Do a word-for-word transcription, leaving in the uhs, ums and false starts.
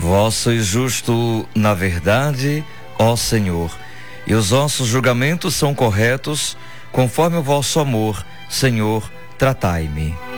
Vós sois justo na verdade, ó Senhor, e os vossos julgamentos são corretos, conforme o vosso amor, Senhor, tratai-me.